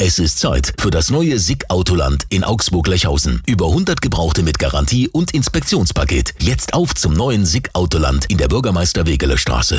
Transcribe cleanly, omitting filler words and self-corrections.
Es ist Zeit für das neue SICK Autoland in Augsburg-Lechhausen. Über 100 Gebrauchte mit Garantie und Inspektionspaket. Jetzt auf zum neuen SICK Autoland in der Bürgermeister-Wegeler Straße.